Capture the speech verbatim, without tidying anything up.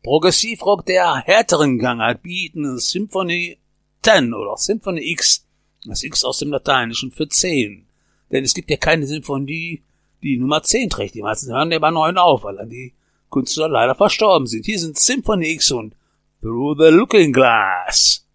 Progressivrock der härteren Gangart bieten Symphony zehn oder Symphony X, das X aus dem Lateinischen für zehn. Denn es gibt ja keine Symphonie, die Nummer zehn trägt. Die meisten hören ja bei neun auf, weil dann die Künstler leider verstorben sind. Hier sind Symphony X und Through the Looking Glass.